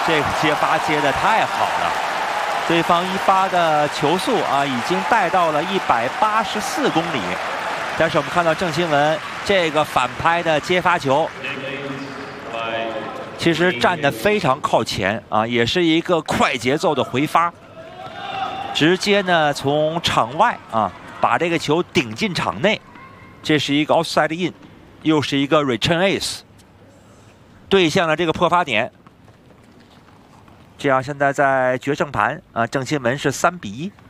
这个接发接的太好了，对方一发的球速啊，已经带到了184公里。但是我们看到郑钦文这个反拍的接发球，其实站得非常靠前啊，也是一个快节奏的回发，直接呢从场外啊把这个球顶进场内，这是一个 outside in， 又是一个 return ace， 对向了这个破发点。这样现在在决胜盘啊，郑钦文是3比1。